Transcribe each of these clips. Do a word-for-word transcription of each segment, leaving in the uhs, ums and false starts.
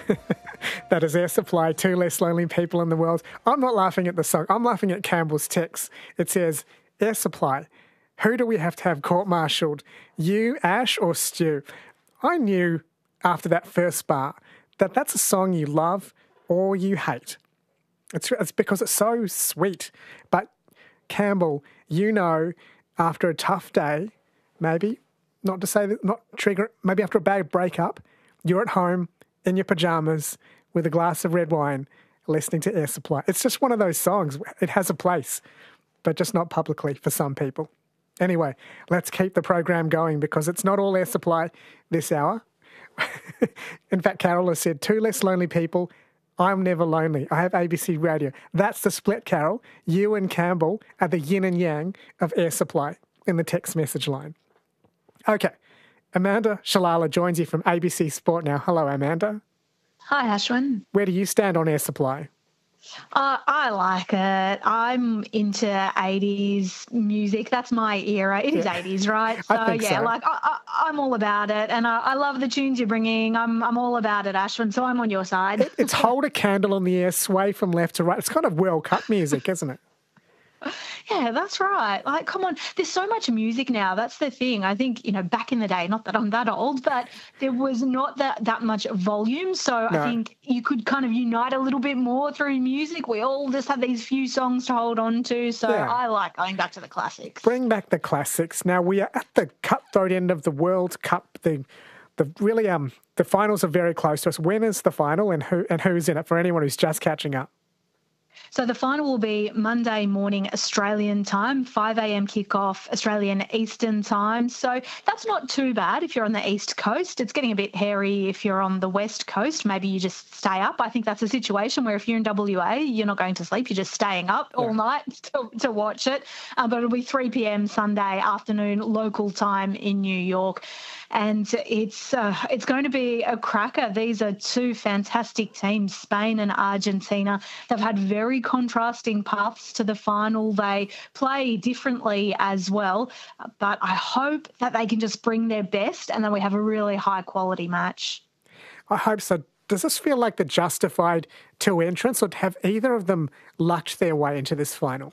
That is Air Supply, Two Less Lonely People in the World. I'm not laughing at the song. I'm laughing at Campbell's text. It says, Air Supply, who do we have to have court-martialed? You, Ash, or Stu? I knew after that first bar that that's a song you love or you hate. It's, it's because it's so sweet. But Campbell, you know, after a tough day, maybe, not to say that, not trigger, maybe after a bad breakup, you're at home in your pajamas with a glass of red wine listening to Air Supply. It's just one of those songs. It has a place, but just not publicly for some people. Anyway, let's keep the program going because it's not all Air Supply this hour. In fact, Carol has said, two less lonely people. I'm never lonely. I have A B C Radio. That's the split, Carol. You and Campbell are the yin and yang of Air Supply in the text message line. Okay. Amanda Shalala joins you from A B C Sport now. Hello, Amanda. Hi, Ashwin. Where do you stand on Air Supply? Uh, I like it. I'm into eighties music. That's my era. It is yeah. eighties, right? So, I think yeah, so. like I, I, I'm all about it. And I, I love the tunes you're bringing. I'm I'm all about it, Ashwin. So I'm on your side. It, it's hold a candle in the air, sway from left to right. It's kind of World Cup music, isn't it? Yeah, that's right. Like, come on, there's so much music now. That's the thing. I think, you know, back in the day, not that I'm that old, but there was not that, that much volume. So no. I think you could kind of unite a little bit more through music. We all just have these few songs to hold on to. So yeah. I like going back to the classics. Bring back the classics. Now, we are at the cutthroat end of the World Cup. The the really um the finals are very close to us. When is the final and who and who's in it for anyone who's just catching up? So the final will be Monday morning Australian time, five a.m. kickoff Australian Eastern time. So that's not too bad if you're on the East Coast. It's getting a bit hairy if you're on the West Coast. Maybe you just stay up. I think that's a situation where if you're in W A, you're not going to sleep. You're just staying up all yeah. night to, to watch it. Um, but it'll be three p.m. Sunday afternoon local time in New York. And it's uh, it's going to be a cracker. These are two fantastic teams, Spain and Argentina. They've had very contrasting paths to the final. They play differently as well. But I hope that they can just bring their best and then we have a really high-quality match. I hope so. Does this feel like the justified two entrants, or have either of them lucked their way into this final?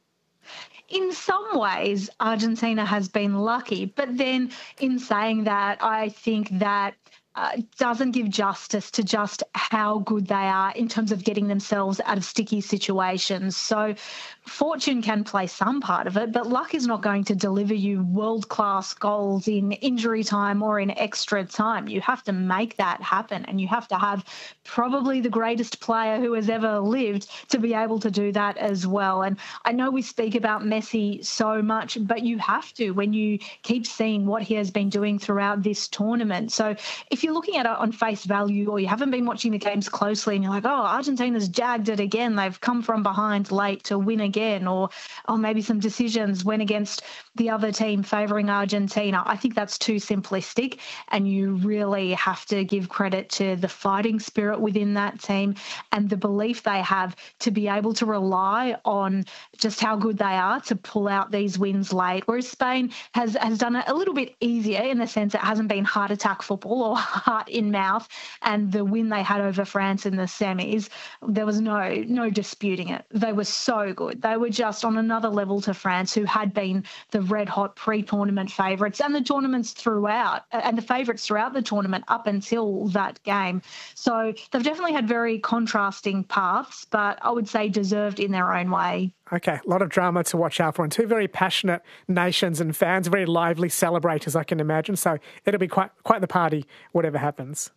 In some ways, Argentina has been lucky, but then in saying that, I think that uh, doesn't give justice to just how good they are in terms of getting themselves out of sticky situations. So fortune can play some part of it, but luck is not going to deliver you world-class goals in injury time or in extra time. You have to make that happen, and you have to have probably the greatest player who has ever lived to be able to do that as well. And I know we speak about Messi so much, but you have to when you keep seeing what he has been doing throughout this tournament. So if you're looking at it on face value, or you haven't been watching the games closely and you're like, oh, Argentina's jagged it again, they've come from behind late to win again, or or maybe some decisions went against the other team favouring Argentina, I think that's too simplistic, and you really have to give credit to the fighting spirit within that team and the belief they have to be able to rely on just how good they are to pull out these wins late, whereas Spain has, has done it a little bit easier in the sense it hasn't been heart attack football or heart in mouth, and the win they had over France in the semis, there was no no disputing it. They were so good. They were just on another level to France, who had been the red-hot pre-tournament favourites and the tournaments throughout, and the favourites throughout the tournament up until that game. So they've definitely had very contrasting paths, but I would say deserved in their own way. Okay, a lot of drama to watch out for, and two very passionate nations and fans, very lively celebrators, I can imagine. So it'll be quite quite the party, whatever happens.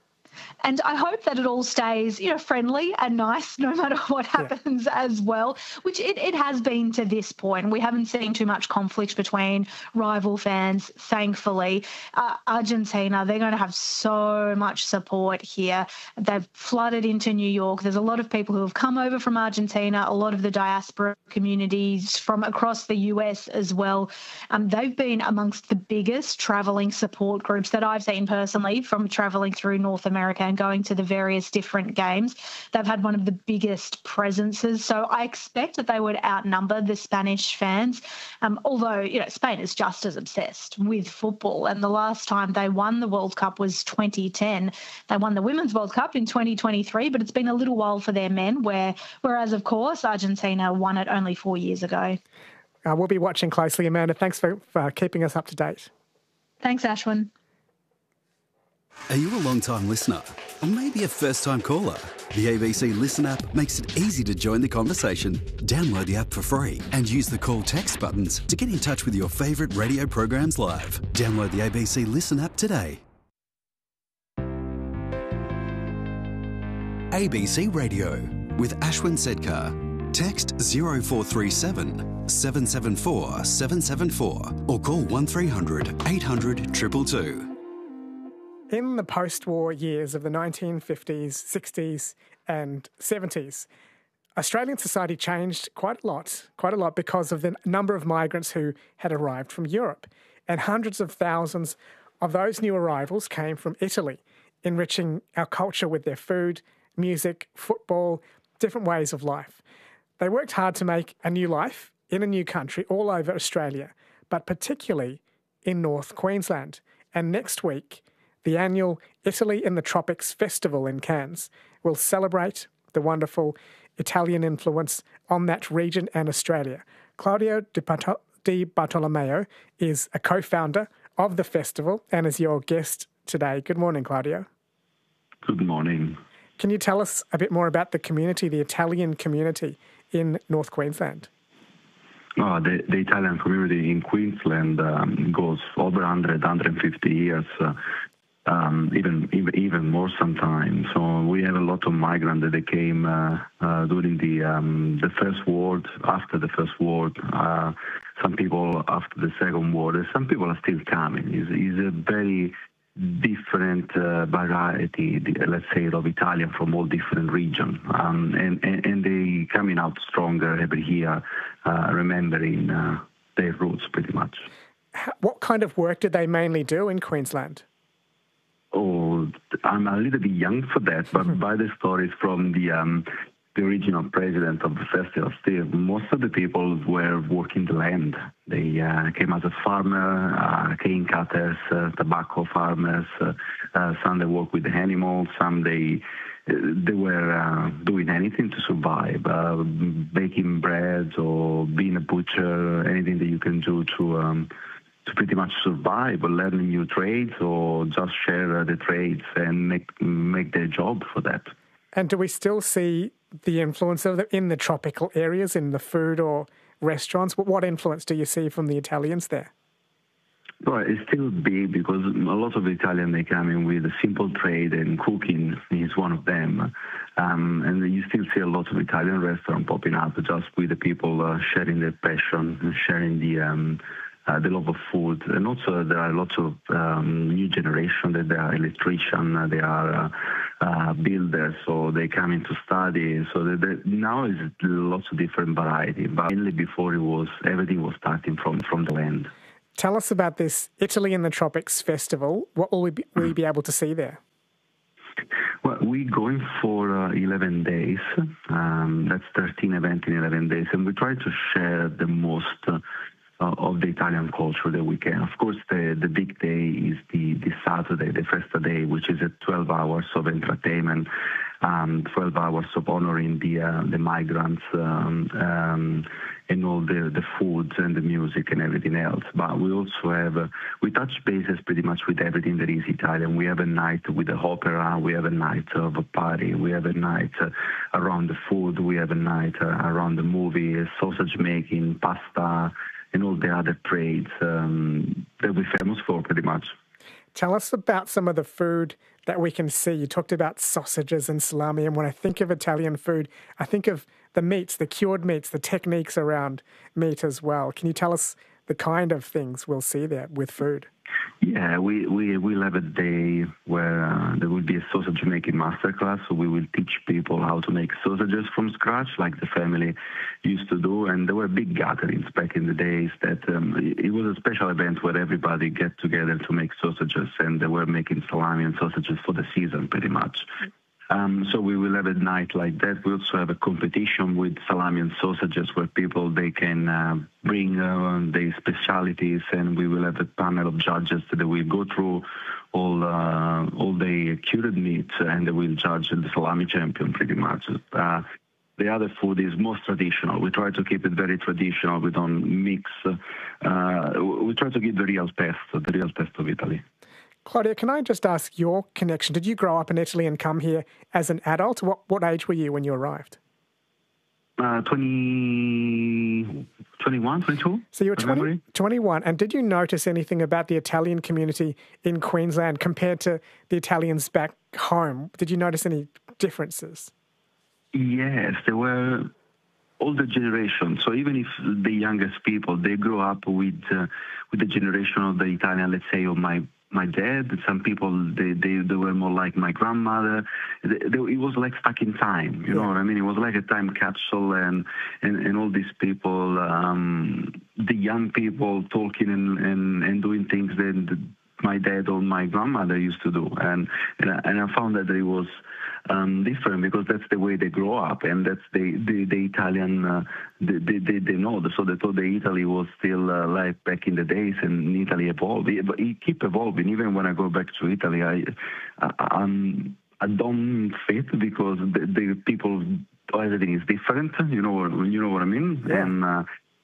And I hope that it all stays, you know, friendly and nice no matter what happens yeah. as well, which it, it has been to this point. We haven't seen too much conflict between rival fans, thankfully. Uh, Argentina, they're going to have so much support here. They've flooded into New York. There's a lot of people who have come over from Argentina, a lot of the diaspora communities from across the U S as well. Um, they've been amongst the biggest travelling support groups that I've seen personally from travelling through North America America and going to the various different games, they've had one of the biggest presences. So I expect that they would outnumber the Spanish fans, um, although, you know, Spain is just as obsessed with football. And the last time they won the World Cup was twenty ten. They won the Women's World Cup in twenty twenty-three, but it's been a little while for their men, where, whereas, of course, Argentina won it only four years ago. Uh, we'll be watching closely, Amanda. Thanks for, for keeping us up to date. Thanks, Ashwin. Are you a long-time listener? Or maybe a first-time caller? The A B C Listen app makes it easy to join the conversation. Download the app for free and use the call text buttons to get in touch with your favourite radio programs live. Download the A B C Listen app today. A B C Radio with Ashwin Sedkar. Text zero four three seven, seven seven four, seven seven four or call one three hundred, eight hundred, two two two. In the post-war years of the nineteen fifties, sixties and seventies, Australian society changed quite a lot, quite a lot because of the number of migrants who had arrived from Europe. And hundreds of thousands of those new arrivals came from Italy, enriching our culture with their food, music, football, different ways of life. They worked hard to make a new life in a new country all over Australia, but particularly in North Queensland. And next week, the annual Italy in the Tropics Festival in Cairns will celebrate the wonderful Italian influence on that region and Australia. Claudio Di Bartolomeo is a co-founder of the festival and is your guest today. Good morning, Claudio. Good morning. Can you tell us a bit more about the community, the Italian community in North Queensland? Oh, the, the Italian community in Queensland um, goes over one hundred, one hundred fifty years, uh, um, even, even even more sometimes. So we have a lot of migrants that they came uh, uh, during the um, the First World, after the First World, uh, some people after the Second World, and some people are still coming. It's, it's a very different uh, variety, let's say, of Italian from all different regions. Um, and, and, and they coming out stronger every year, uh, remembering uh, their roots pretty much. What kind of work did they mainly do in Queensland? Oh, I'm a little bit young for that, but by the stories from the um, the original president of the festival, still, most of the people were working the land. They uh, came as a farmer, uh, cane cutters, uh, tobacco farmers. Uh, uh, some they work with the animals. Some they they were uh, doing anything to survive, uh, baking bread or being a butcher, anything that you can do to um, to pretty much survive, or learning new trades, or just share uh, the trades and make make their job for that. And do we still see the influence of it in the tropical areas, in the food or restaurants? What influence do you see from the Italians there? Well, it's still big because a lot of Italians, they come in with a simple trade, and cooking is one of them. Um, and you still see a lot of Italian restaurants popping up just with the people uh, sharing their passion, sharing the um, uh, the love of food. And also there are lots of um, new generation that they are electricians, uh, they are uh, uh, builders, so they come in to study. So they, they, now is lots of different variety, but mainly before it was, everything was starting from, from the land. Tell us about this Italy in the Tropics Festival. What will we be, will we be able to see there? Well, we're going for uh, eleven days. Um, that's thirteen events in eleven days. And we try to share the most uh, of the Italian culture that we can. Of course, the, the big day is the, the Saturday, the Festa Day, which is a twelve hours of entertainment, um, twelve hours of honoring the uh, the migrants, um, um, and all the, the foods and the music and everything else. But we also have, uh, we touch bases pretty much with everything that is Italian. We have a night with the opera, we have a night of a party, we have a night uh, around the food, we have a night uh, around the movie, sausage making, pasta, and all the other trades um, that we're famous for pretty much. Tell us about some of the food that we can see. You talked about sausages and salami, and when I think of Italian food, I think of the meats, the cured meats, the techniques around meat as well. Can you tell us the kind of things we'll see there with food? Yeah, we, we will have a day where uh, there will be a sausage making masterclass. So we will teach people how to make sausages from scratch, like the family used to do. And there were big gatherings back in the days that um, it was a special event where everybody get together to make sausages, and they were making salami and sausages for the season pretty much. Um, so we will have a night like that. We also have a competition with salami and sausages where people, they can uh, bring uh, their specialities, and we will have a panel of judges that will go through all uh, all the cured meat, and they will judge the salami champion pretty much. Uh, the other food is most traditional. We try to keep it very traditional. We don't mix. Uh, we try to give the real taste, the real taste of Italy. Claudia, can I just ask your connection? Did you grow up in Italy and come here as an adult? What what age were you when you arrived? Uh, twenty, twenty-one, twenty-two. So you were twenty, twenty-one. And did you notice anything about the Italian community in Queensland compared to the Italians back home? Did you notice any differences? Yes, there were all the generations. So even if the youngest people, they grew up with uh, with the generation of the Italian, let's say, of my my dad. Some people, they, they, they were more like my grandmother. They, they, it was like stuck in time, you yeah. know what I mean? It was like a time capsule, and, and, and all these people, um, the young people talking and, and, and doing things that my dad or my grandmother used to do. And, and, I, and I found that it was um, different because that's the way they grow up, and that's the, the, the Italian, uh, they, they, they know. So they thought that Italy was still uh, like back in the days, and Italy evolved. It, it keep evolving. Even when I go back to Italy, I, I, I'm, I don't fit because the, the people, everything is different. You know, you know what I mean? Yeah. And, uh,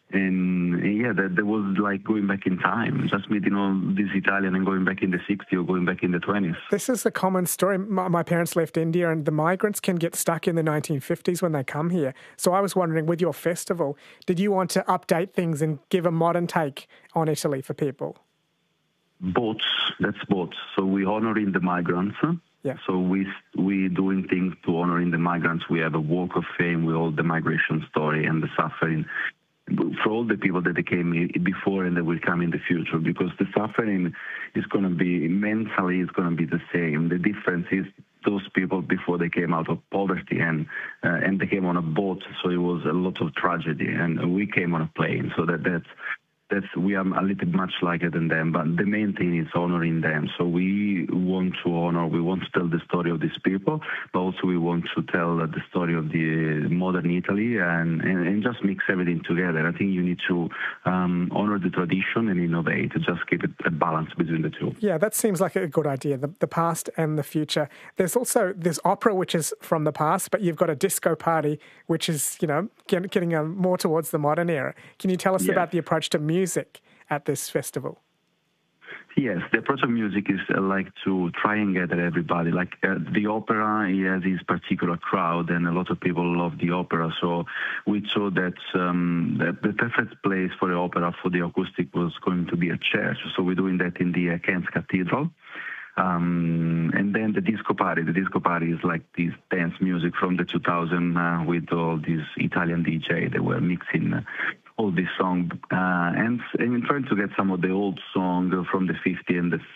And yeah, that, that was like going back in time, just meeting all these Italian and going back in the sixties or going back in the twenties. This is a common story. My, my parents left India, and the migrants can get stuck in the nineteen fifties when they come here. So I was wondering, with your festival, did you want to update things and give a modern take on Italy for people? Both. That's both. So we honoring the migrants. Yeah. So we we doing things to honoring the migrants. We have a walk of fame with all the migration story and the suffering for all the people that they came before and that will come in the future, because the suffering is going to be, mentally, it's going to be the same. The difference is those people before they came out of poverty and uh, and they came on a boat, so it was a lot of tragedy, and we came on a plane, so that that's that's we are a little much liker than them, but the main thing is honoring them. So we want to honor, we want to tell the story of these people, but also we want to tell the story of the modern Italy and, and, and just mix everything together. I think you need to um, honor the tradition and innovate, just keep it a balance between the two. Yeah, that seems like a good idea, the, the past and the future. There's also, there's opera, which is from the past, but you've got a disco party, which is, you know, get, getting uh, more towards the modern era. Can you tell us yes. about the approach to music music at this festival? Yes, the approach of music is uh, like to try and gather everybody. Like uh, the opera, it has this particular crowd, and a lot of people love the opera. So we saw that, um, that the perfect place for the opera, for the acoustic, was going to be a church. So we're doing that in the uh, Cairns Cathedral. Um, and then the disco party. The disco party is like this dance music from the two thousands uh, with all these Italian D J that were mixing uh, all these songs uh, and, and trying to get some of the old songs from the fifties and the